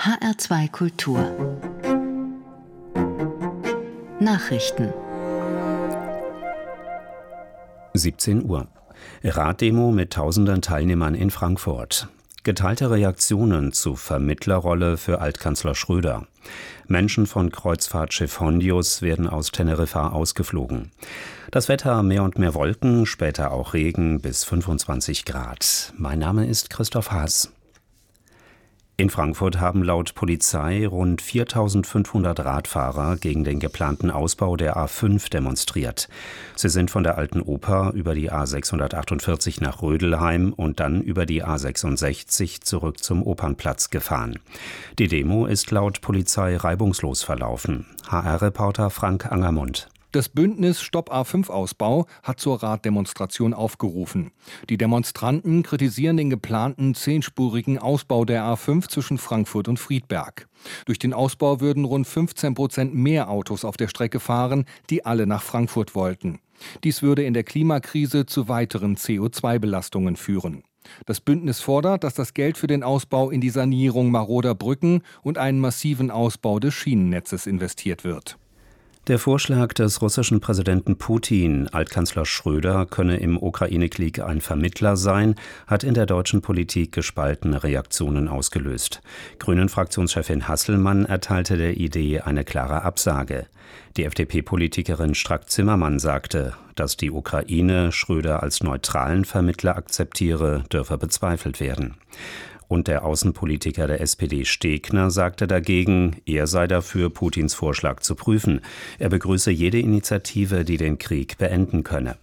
HR2 Kultur Nachrichten 17 Uhr. Raddemo mit tausenden Teilnehmern in Frankfurt. Geteilte Reaktionen zu Vermittlerrolle für Altkanzler Schröder. Menschen von Kreuzfahrtschiff Hondius werden aus Teneriffa ausgeflogen. Das Wetter: mehr und mehr Wolken, später auch Regen bis 25 Grad. Mein Name ist Christoph Haas. In Frankfurt haben laut Polizei rund 4.500 Radfahrer gegen den geplanten Ausbau der A5 demonstriert. Sie sind von der Alten Oper über die A648 nach Rödelheim und dann über die A66 zurück zum Opernplatz gefahren. Die Demo ist laut Polizei reibungslos verlaufen. HR-Reporter Frank Angermund. Das Bündnis Stopp A5-Ausbau hat zur Raddemonstration aufgerufen. Die Demonstranten kritisieren den geplanten 10-spurigen Ausbau der A5 zwischen Frankfurt und Friedberg. Durch den Ausbau würden rund 15% mehr Autos auf der Strecke fahren, die alle nach Frankfurt wollten. Dies würde in der Klimakrise zu weiteren CO2-Belastungen führen. Das Bündnis fordert, dass das Geld für den Ausbau in die Sanierung maroder Brücken und einen massiven Ausbau des Schienennetzes investiert wird. Der Vorschlag des russischen Präsidenten Putin, Altkanzler Schröder könne im Ukraine-Krieg ein Vermittler sein, hat in der deutschen Politik gespaltene Reaktionen ausgelöst. Grünen-Fraktionschefin Hasselmann erteilte der Idee eine klare Absage. Die FDP-Politikerin Strack-Zimmermann sagte, dass die Ukraine Schröder als neutralen Vermittler akzeptiere, dürfe bezweifelt werden. Und der Außenpolitiker der SPD Stegner sagte dagegen, er sei dafür, Putins Vorschlag zu prüfen. Er begrüße jede Initiative, die den Krieg beenden könne.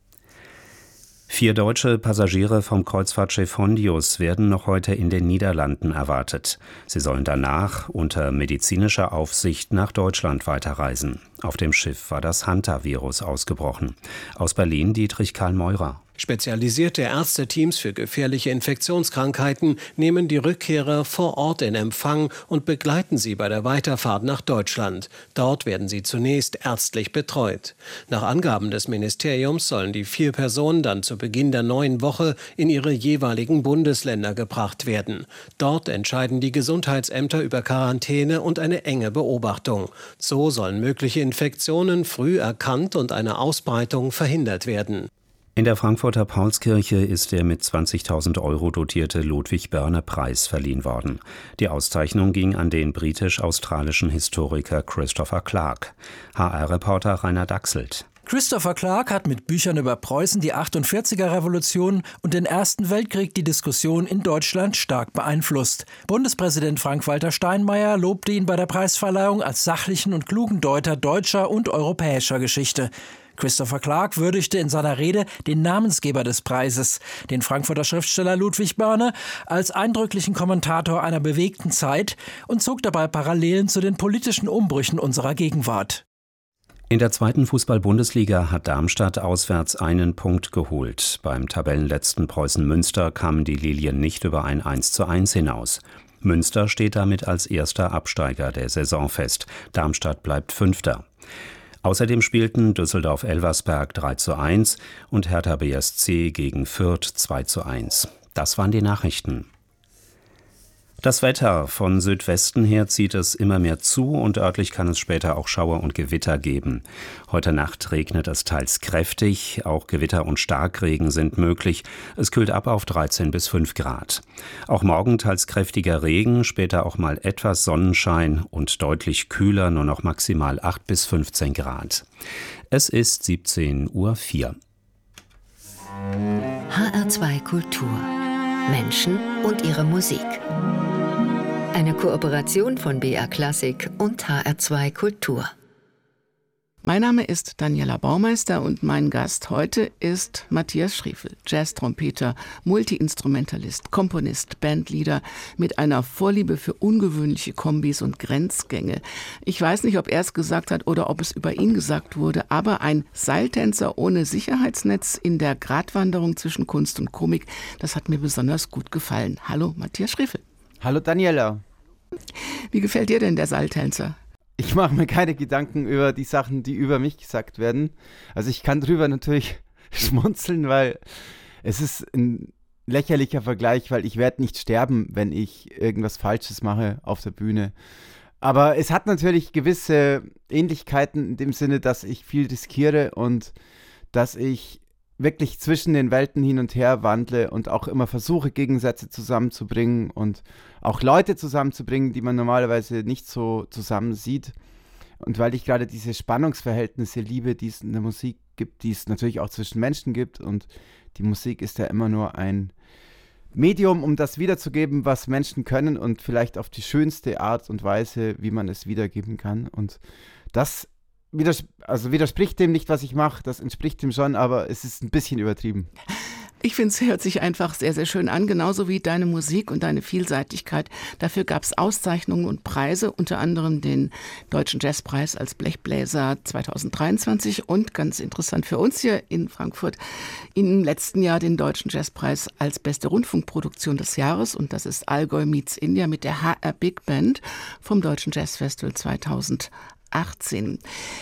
4 deutsche Passagiere vom Kreuzfahrtschiff Hondius werden noch heute in den Niederlanden erwartet. Sie sollen danach unter medizinischer Aufsicht nach Deutschland weiterreisen. Auf dem Schiff war das Hantavirus ausgebrochen. Aus Berlin Dietrich Karl Meurer. Spezialisierte Ärzteteams für gefährliche Infektionskrankheiten nehmen die Rückkehrer vor Ort in Empfang und begleiten sie bei der Weiterfahrt nach Deutschland. Dort werden sie zunächst ärztlich betreut. Nach Angaben des Ministeriums sollen die 4 Personen dann zu Beginn der neuen Woche in ihre jeweiligen Bundesländer gebracht werden. Dort entscheiden die Gesundheitsämter über Quarantäne und eine enge Beobachtung. So sollen mögliche Infektionen früh erkannt und eine Ausbreitung verhindert werden. In der Frankfurter Paulskirche ist der mit 20.000 € dotierte Ludwig-Börne-Preis verliehen worden. Die Auszeichnung ging an den britisch-australischen Historiker Christopher Clark. HR-Reporter Rainer Dachselt. Christopher Clark hat mit Büchern über Preußen, die 48er-Revolution und den Ersten Weltkrieg die Diskussion in Deutschland stark beeinflusst. Bundespräsident Frank-Walter Steinmeier lobte ihn bei der Preisverleihung als sachlichen und klugen Deuter deutscher und europäischer Geschichte. Christopher Clark würdigte in seiner Rede den Namensgeber des Preises, den Frankfurter Schriftsteller Ludwig Börne, als eindrücklichen Kommentator einer bewegten Zeit und zog dabei Parallelen zu den politischen Umbrüchen unserer Gegenwart. In der 2. Fußball-Bundesliga hat Darmstadt auswärts einen Punkt geholt. Beim Tabellenletzten Preußen Münster kamen die Lilien nicht über ein 1:1 hinaus. Münster steht damit als erster Absteiger der Saison fest. Darmstadt bleibt 5. Außerdem spielten Düsseldorf-Elversberg 3:1 und Hertha BSC gegen Fürth 2:1. Das waren die Nachrichten. Das Wetter: von Südwesten her zieht es immer mehr zu und örtlich kann es später auch Schauer und Gewitter geben. Heute Nacht regnet es teils kräftig, auch Gewitter und Starkregen sind möglich. Es kühlt ab auf 13 bis 5 Grad. Auch morgen teils kräftiger Regen, später auch mal etwas Sonnenschein und deutlich kühler, nur noch maximal 8 bis 15 Grad. Es ist 17:04 Uhr. HR2 Kultur Menschen und ihre Musik. Eine Kooperation von BR Klassik und HR2 Kultur. Mein Name ist Daniela Baumeister und mein Gast heute ist Matthias Schriefel, Jazz-Trompeter, Multi-Instrumentalist, Komponist, Bandleader mit einer Vorliebe für ungewöhnliche Kombis und Grenzgänge. Ich weiß nicht, ob er es gesagt hat oder ob es über ihn gesagt wurde, aber ein Seiltänzer ohne Sicherheitsnetz in der Gratwanderung zwischen Kunst und Komik, das hat mir besonders gut gefallen. Hallo Matthias Schriefel. Hallo Daniela. Wie gefällt dir denn der Seiltänzer? Ich mache mir keine Gedanken über die Sachen, die über mich gesagt werden. Also ich kann drüber natürlich schmunzeln, weil es ist ein lächerlicher Vergleich, weil ich werde nicht sterben, wenn ich irgendwas Falsches mache auf der Bühne. Aber es hat natürlich gewisse Ähnlichkeiten in dem Sinne, dass ich viel riskiere und dass ich wirklich zwischen den Welten hin und her wandle und auch immer versuche, Gegensätze zusammenzubringen und auch Leute zusammenzubringen, die man normalerweise nicht so zusammen sieht. Und weil ich gerade diese Spannungsverhältnisse liebe, die es in der Musik gibt, die es natürlich auch zwischen Menschen gibt, und die Musik ist ja immer nur ein Medium, um das wiederzugeben, was Menschen können, und vielleicht auf die schönste Art und Weise, wie man es wiedergeben kann. Und das widerspricht dem nicht, was ich mache, das entspricht dem schon, aber es ist ein bisschen übertrieben. Ich finde, es hört sich einfach sehr, sehr schön an, genauso wie deine Musik und deine Vielseitigkeit. Dafür gab es Auszeichnungen und Preise, unter anderem den Deutschen Jazzpreis als Blechbläser 2023 und ganz interessant für uns hier in Frankfurt im letzten Jahr den Deutschen Jazzpreis als beste Rundfunkproduktion des Jahres, und das ist Allgäu meets India mit der HR Big Band vom Deutschen Jazzfestival 2018.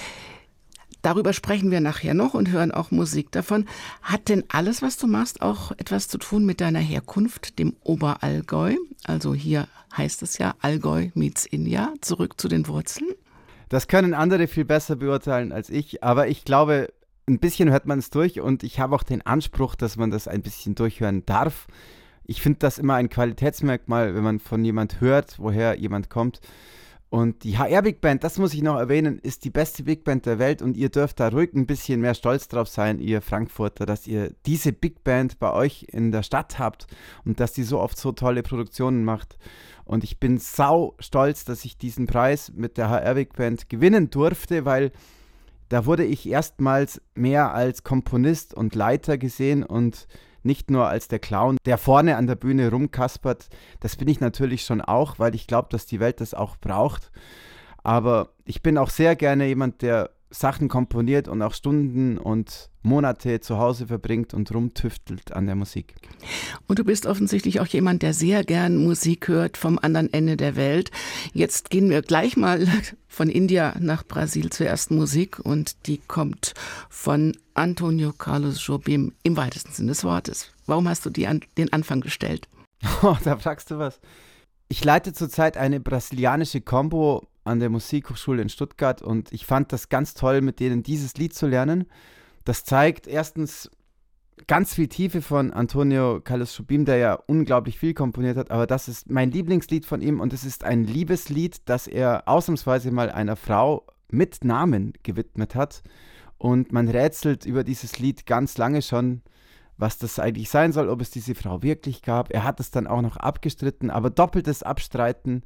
Darüber sprechen wir nachher noch und hören auch Musik davon. Hat denn alles, was du machst, auch etwas zu tun mit deiner Herkunft, dem Oberallgäu? Also hier heißt es ja Allgäu meets India, zurück zu den Wurzeln. Das können andere viel besser beurteilen als ich, aber ich glaube, ein bisschen hört man es durch, und ich habe auch den Anspruch, dass man das ein bisschen durchhören darf. Ich finde das immer ein Qualitätsmerkmal, wenn man von jemand hört, woher jemand kommt. Und die HR Big Band, das muss ich noch erwähnen, ist die beste Big Band der Welt, und ihr dürft da ruhig ein bisschen mehr stolz drauf sein, ihr Frankfurter, dass ihr diese Big Band bei euch in der Stadt habt und dass die so oft so tolle Produktionen macht. Und ich bin sau stolz, dass ich diesen Preis mit der HR Big Band gewinnen durfte, weil da wurde ich erstmals mehr als Komponist und Leiter gesehen und nicht nur als der Clown, der vorne an der Bühne rumkaspert. Das bin ich natürlich schon auch, weil ich glaube, dass die Welt das auch braucht. Aber ich bin auch sehr gerne jemand, der Sachen komponiert und auch Stunden und Monate zu Hause verbringt und rumtüftelt an der Musik. Und du bist offensichtlich auch jemand, der sehr gern Musik hört vom anderen Ende der Welt. Jetzt gehen wir gleich mal von India nach Brasil zur ersten Musik, und die kommt von Antônio Carlos Jobim im weitesten Sinne des Wortes. Warum hast du den Anfang gestellt? Oh, da fragst du was. Ich leite zurzeit eine brasilianische Combo an der Musikhochschule in Stuttgart, und ich fand das ganz toll, mit denen dieses Lied zu lernen. Das zeigt erstens ganz viel Tiefe von Antônio Carlos Jobim, der ja unglaublich viel komponiert hat, aber das ist mein Lieblingslied von ihm, und es ist ein Liebeslied, das er ausnahmsweise mal einer Frau mit Namen gewidmet hat, und man rätselt über dieses Lied ganz lange schon, was das eigentlich sein soll, ob es diese Frau wirklich gab. Er hat es dann auch noch abgestritten, aber doppeltes Abstreiten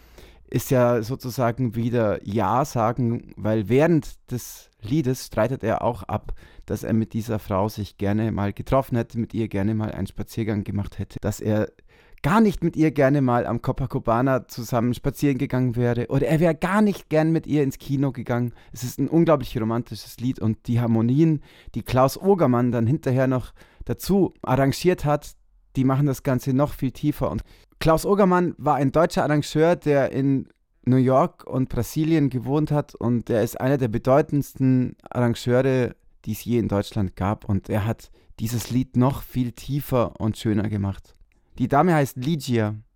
ist ja sozusagen wieder Ja sagen, weil während des Liedes streitet er auch ab, dass er mit dieser Frau sich gerne mal getroffen hätte, mit ihr gerne mal einen Spaziergang gemacht hätte, dass er gar nicht mit ihr gerne mal am Copacabana zusammen spazieren gegangen wäre, oder er wäre gar nicht gern mit ihr ins Kino gegangen. Es ist ein unglaublich romantisches Lied, und die Harmonien, die Klaus Ogermann dann hinterher noch dazu arrangiert hat, die machen das Ganze noch viel tiefer. Und Klaus Ogermann war ein deutscher Arrangeur, der in New York und Brasilien gewohnt hat, und der ist einer der bedeutendsten Arrangeure, die es je in Deutschland gab, und er hat dieses Lied noch viel tiefer und schöner gemacht. Die Dame heißt Ligia.